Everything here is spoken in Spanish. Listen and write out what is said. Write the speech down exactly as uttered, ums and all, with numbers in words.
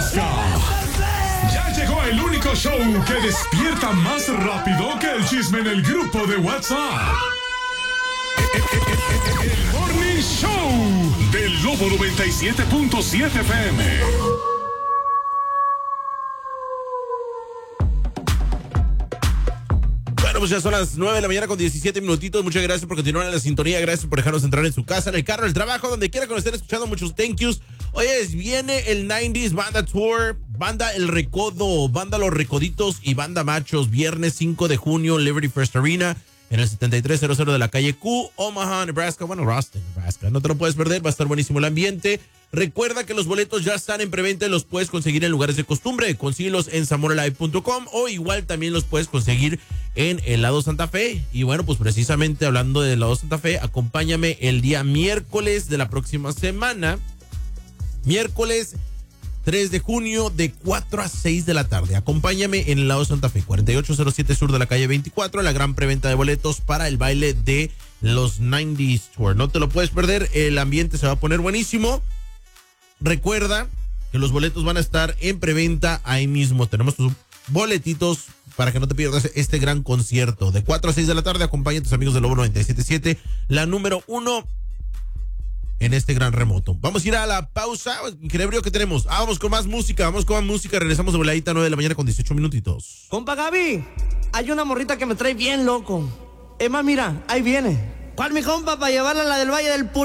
Nebraska. Ya llegó el único show que despierta más rápido que el chisme en el grupo de WhatsApp. El Morning Show del Lobo noventa y siete punto siete F M. Bueno, pues ya son las nueve de la mañana con diecisiete minutitos. Muchas gracias por continuar en la sintonía. Gracias por dejarnos entrar en su casa, en el carro, en el trabajo, donde quiera que nos estén escuchando. Muchos thank yous. Oye, viene el noventas Banda Tour, Banda El Recodo, Banda Los Recoditos y Banda Machos. Viernes cinco de junio, Liberty First Arena, en el setenta y tres cero cero de la calle Q, Omaha, Nebraska. Bueno, Ruston, Nebraska. No te lo puedes perder, va a estar buenísimo el ambiente. Recuerda que los boletos ya están en preventa y los puedes conseguir en lugares de costumbre. Consíguelos en zamoralive punto com o igual también los puedes conseguir en Helado Santa Fe. Y bueno, pues precisamente hablando de Helado Santa Fe, acompáñame el día miércoles de la próxima semana. Miércoles tres de junio de cuatro a seis de la tarde. Acompáñame en Helado Santa Fe, cuarenta y ocho cero siete Sur de la calle veinticuatro, la gran preventa de boletos para el baile de los noventas Tour. No te lo puedes perder, el ambiente se va a poner buenísimo. Recuerda que los boletos van a estar en preventa ahí mismo. Tenemos tus boletitos para que no te pierdas este gran concierto. De cuatro a seis de la tarde, acompaña a tus amigos de Lobo noventa y siete punto siete, la número uno en este gran remoto. Vamos a ir a la pausa. Increíble que tenemos. Ah, vamos con más música, vamos con más música. Regresamos de voladita, nueve de la mañana con dieciocho minutitos. Compa Gaby, hay una morrita que me trae bien loco. Es más, mira, ahí viene. ¿Cuál, mi compa, para llevarla a la del Valle del Puro?